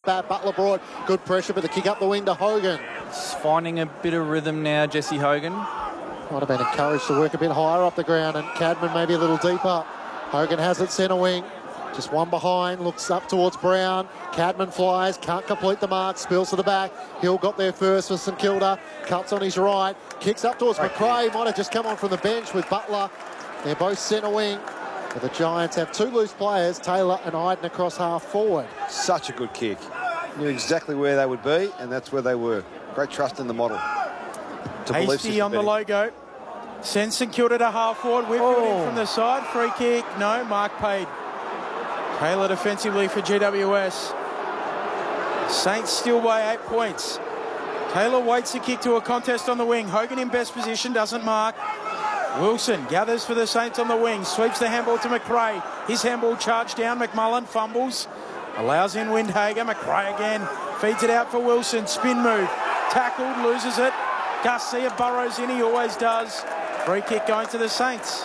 bat. Butler brought good pressure, but the kick up the wing to Hogan. He's finding a bit of rhythm now, Jesse Hogan. Might have been encouraged to work a bit higher up the ground, and Cadman maybe a little deeper. Hogan has it centre wing. Just one behind, looks up towards Brown. Cadman flies, can't complete the mark, spills to the back. Hill got there first for St Kilda. Cuts on his right, kicks up towards McRae. Might have just come on from the bench with Butler. They're both centre wing. But the Giants have two loose players, Taylor and Iden, across half forward. Such a good kick. Knew exactly where they would be, and that's where they were. Great trust in the model. Hasty on the logo. Sends St Kilda to half forward. Whitfield in from the side. Free kick. No, mark paid. Taylor defensively for GWS. Saints still by 8 points. Taylor waits the kick to a contest on the wing. Hogan in best position, doesn't mark. Wilson gathers for the Saints on the wing. Sweeps the handball to McRae. His handball charged down. McMullen fumbles. Allows in Windhager. McRae again. Feeds it out for Wilson. Spin move. Tackled. Loses it. Garcia burrows in. He always does. Free kick going to the Saints.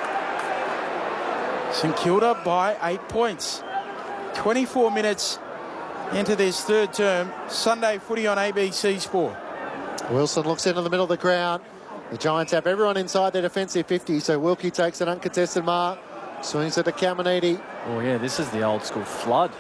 St Kilda by 8 points. 24 minutes into this third term. Sunday footy on ABC Sport. Wilson looks into the middle of the ground. The Giants have everyone inside their defensive 50, so Wilkie takes an uncontested mark. Swings it to Caminiti. Oh, yeah, this is the old school flood.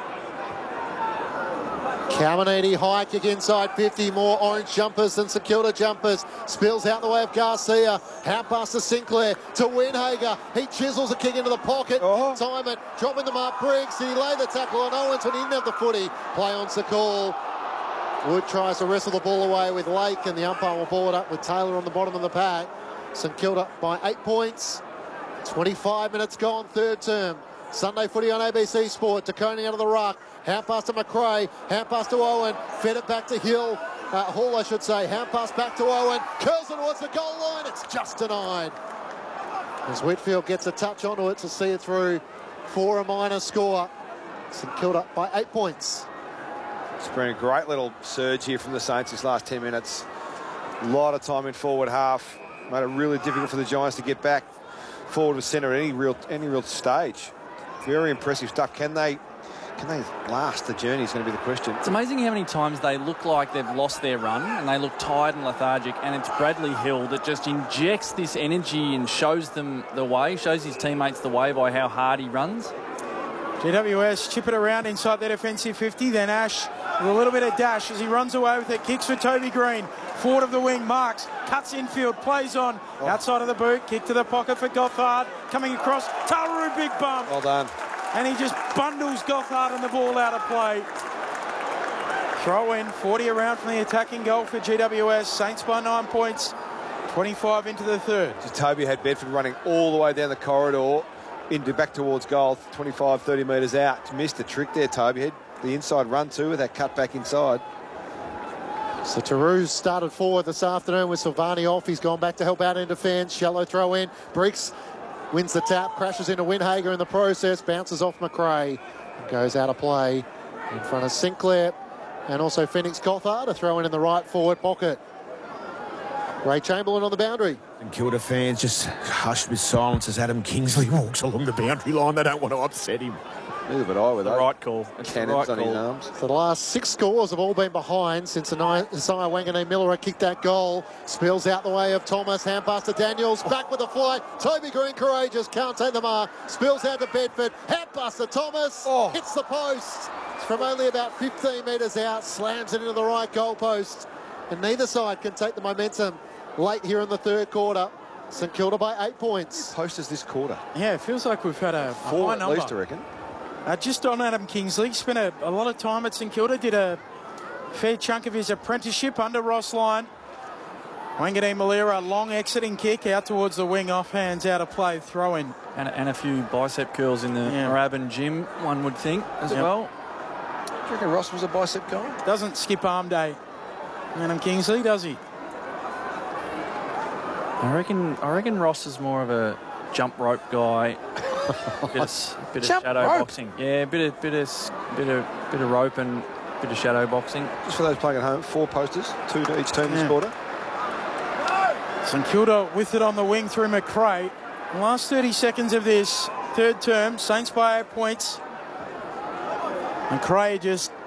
Caminiti, high kick inside 50, more orange jumpers than St Kilda jumpers. Spills out the way of Garcia. Out past to Sinclair to Windhager. He chisels a kick into the pocket. Time it, dropping the mark. Briggs. Did he lay the tackle on Owens when he didn't have the footy? Play on Sakul. Wood tries to wrestle the ball away with Lake, and the umpire will ball it up with Taylor on the bottom of the pack. St Kilda by 8 points. 25 minutes gone, third term. Sunday footy on ABC Sport. DeConey out of the ruck. Hand pass to McRae. Hand pass to Owen. Fed it back to Hall, I should say. Hand pass back to Owen. Curls it towards the goal line. It's just denied. As Whitfield gets a touch onto it to see it through for a minor score. St Kilda by 8 points. It's been a great little surge here from the Saints this last 10 minutes. A lot of time in forward half. Made it really difficult for the Giants to get back forward to centre at any real stage. Very impressive stuff. Can they last the journey is going to be the question. It's amazing how many times they look like they've lost their run and they look tired and lethargic, and it's Bradley Hill that just injects this energy and shows them the way, shows his teammates the way by how hard he runs. GWS chip it around inside their defensive 50, then Ash with a little bit of dash as he runs away with it, kicks for Toby Green, forward of the wing, marks, cuts infield, plays on, outside of the boot, kick to the pocket for Gothard, coming across, Tauru, big bump. Well done. And he just bundles Gothard and the ball out of play. Throw in, 40 around from the attacking goal for GWS, Saints by 9 points, 25 into the third. Toby had Bedford running all the way down the corridor, back towards goal, 25, 30 metres out. Missed the trick there, Toby. Had the inside run too with that cut back inside. So Taru's started forward this afternoon with Silvani off. He's gone back to help out in defence. Shallow throw in. Briggs wins the tap, crashes into Windhager in the process, bounces off McRae, and goes out of play in front of Sinclair and also Phoenix Gothard, a throw in the right forward pocket. Ray Chamberlain on the boundary. And Kilda fans just hushed with silence as Adam Kingsley walks along the boundary line. They don't want to upset him. Neither but I with that. Right call. It's the right on call. his arms. So the last 6 scores have all been behind since Isaiah Wanganeen-Miller kicked that goal. Spills out the way of Thomas. Hand pass to Daniels. Back with the flight. Toby Green courageous. Can't take the mark. Spills out to Bedford. Hand pass to Thomas. Hits the post. From only about 15 metres out. Slams it into the right goal post. And neither side can take the momentum late here in the third quarter. St Kilda by 8 points. Posters this quarter. Yeah, it feels like we've had a 4 high at number. least, I reckon. Just on Adam Kingsley, spent a lot of time at St Kilda, did a fair chunk of his apprenticeship under Ross Lyon. Wanganeen-Malira, long exiting kick out towards the wing, off hands, out of play, throw in. And a few bicep curls in the Moorabbin gym, one would think, as well. Do you reckon Ross was a bicep guy? Doesn't skip arm day, Adam Kingsley, does he? I reckon Ross is more of a jump rope guy. bit of shadow boxing. Yeah, bit of rope and bit of shadow boxing. Just for those playing at home, 4 posters, 2 to each team this quarter. St Kilda with it on the wing through McRae. The last 30 seconds of this third term, Saints by 8 points. McRae just